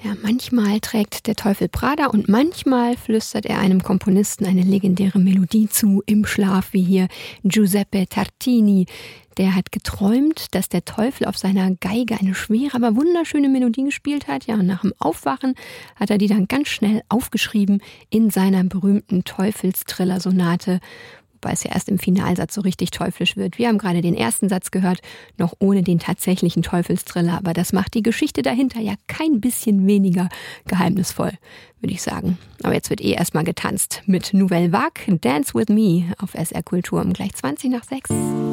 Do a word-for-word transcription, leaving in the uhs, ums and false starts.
Ja, manchmal trägt der Teufel Prada und manchmal flüstert er einem Komponisten eine legendäre Melodie zu im Schlaf, wie hier Giuseppe Tartini. Der hat geträumt, dass der Teufel auf seiner Geige eine schwere, aber wunderschöne Melodie gespielt hat. Ja, und nach dem Aufwachen hat er die dann ganz schnell aufgeschrieben in seiner berühmten Teufels-Triller-Sonate. Wobei es ja erst im Finalsatz so richtig teuflisch wird. Wir haben gerade den ersten Satz gehört, noch ohne den tatsächlichen Teufelstriller. Aber das macht die Geschichte dahinter ja kein bisschen weniger geheimnisvoll, würde ich sagen. Aber jetzt wird eh erstmal getanzt mit Nouvelle Vague, Dance With Me auf S R Kultur um gleich zwanzig nach sechs.